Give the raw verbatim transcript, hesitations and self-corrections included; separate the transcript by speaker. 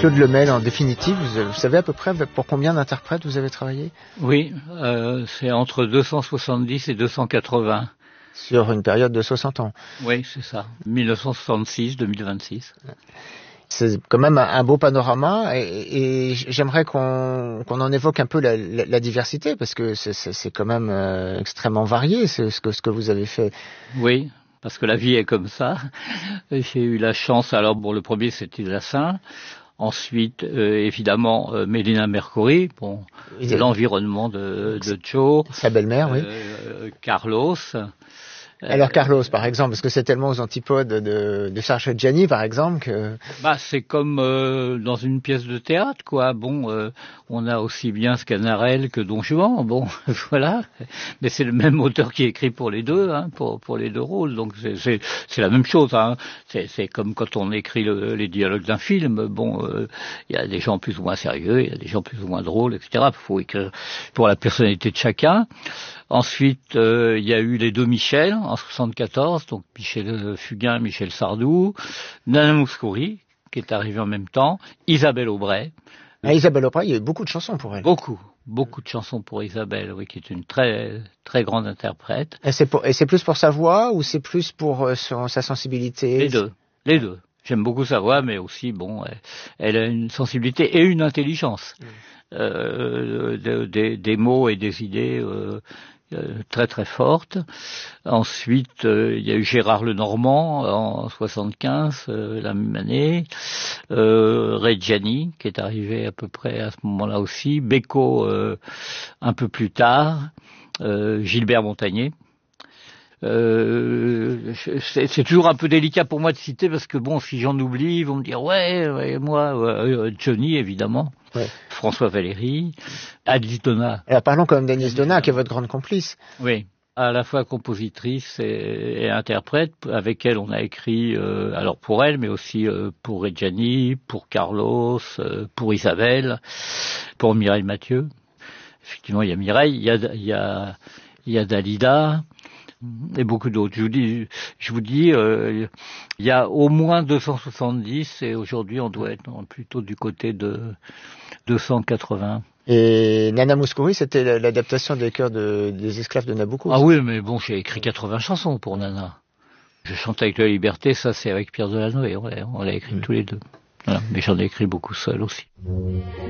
Speaker 1: Claude Lemel, en définitive, vous, vous savez à peu près pour combien d'interprètes vous avez travaillé?
Speaker 2: Oui, euh, c'est entre deux cent soixante-dix et deux cent quatre-vingts.
Speaker 1: Sur une période de soixante ans.
Speaker 2: Oui, c'est ça. mille neuf cent soixante-six à deux mille vingt-six.
Speaker 1: C'est quand même un beau panorama et, et j'aimerais qu'on qu'on en évoque un peu la, la, la diversité parce que c'est, c'est, c'est quand même euh, extrêmement varié ce, ce, que, ce que vous avez fait.
Speaker 2: Oui, parce que la vie est comme ça. J'ai eu la chance, alors bon, le premier c'était Lassin. Ensuite, euh, évidemment, euh, Mélina Mercouri, bon,
Speaker 1: oui,
Speaker 2: l'environnement de, de Joe.
Speaker 1: Sa belle-mère,
Speaker 2: euh,
Speaker 1: oui.
Speaker 2: Euh, Carlos.
Speaker 1: Alors Carlos, par exemple, parce que c'est tellement aux antipodes de, de Serge Reggiani, par exemple, que...
Speaker 2: Bah, c'est comme euh, dans une pièce de théâtre, quoi. Bon, euh, on a aussi bien Sganarelle que Don Juan, bon, voilà. Mais c'est le même auteur qui écrit pour les deux, hein, pour pour les deux rôles. Donc c'est c'est, c'est la même chose, hein. C'est, c'est comme quand on écrit le, les dialogues d'un film. Bon, il euh, y a des gens plus ou moins sérieux, il y a des gens plus ou moins drôles, et cetera. Il faut écrire pour la personnalité de chacun. Ensuite, il euh, y a eu les deux Michel en soixante-quatorze, donc Michel Fugain, Michel Sardou, Nana Mouskouri, qui est arrivée en même temps, Isabelle Aubray.
Speaker 1: Ah, Isabelle Aubray, il y a eu beaucoup de chansons pour elle.
Speaker 2: Beaucoup, beaucoup de chansons pour Isabelle, oui, qui est une très très grande interprète.
Speaker 1: Et c'est, pour, et c'est plus pour sa voix ou c'est plus pour euh, son, sa sensibilité?
Speaker 2: Les deux, les deux. J'aime beaucoup sa voix, mais aussi, bon, elle, elle a une sensibilité et une intelligence. Mmh. Euh, de, de, des mots et des idées euh, euh, très très fortes. Ensuite, euh, il y a eu Gérard Lenormand en soixante-quinze, euh, la même année. Euh, Reggiani, qui est arrivé à peu près à ce moment-là aussi. Beko, euh, un peu plus tard. Euh, Gilbert Montagné. Euh, c'est, c'est toujours un peu délicat pour moi de citer parce que bon, si j'en oublie, ils vont me dire ouais, ouais moi, ouais, Johnny évidemment, ouais. François Valéry, Agnès Donat.
Speaker 1: Alors parlons quand même d'Agnès Donat, qui est votre grande complice.
Speaker 2: Oui, à la fois compositrice et, et interprète. Avec elle, on a écrit, euh, alors pour elle, mais aussi euh, pour Reggiani, pour Carlos, euh, pour Isabelle, pour Mireille Mathieu. Effectivement, il y a Mireille, il y a, il y a, il y a Dalida. Et beaucoup d'autres. Je vous dis, je vous dis, euh, il y a au moins deux cent soixante-dix et aujourd'hui on doit être plutôt du côté de deux cent quatre-vingts.
Speaker 1: Et Nana Mouskouri, c'était l'adaptation des chœurs de, des esclaves de Nabucco.
Speaker 2: Ah oui, mais bon, j'ai écrit quatre-vingts chansons pour Nana. Je chante avec la liberté, ça c'est avec Pierre Delanoë, ouais, on l'a écrit mmh. tous les deux. Voilà. Mais j'en ai écrit beaucoup seul aussi.